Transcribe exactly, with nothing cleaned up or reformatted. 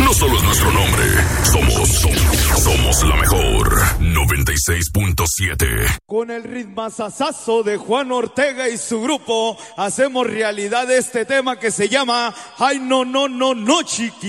no solo es nuestro nombre, somos, somos, somos la mejor. noventa y seis punto siete. Con el ritmazazazo de Juan Ortega y su grupo, hacemos realidad este tema que se llama Ay, no, no, no, no, chiqui.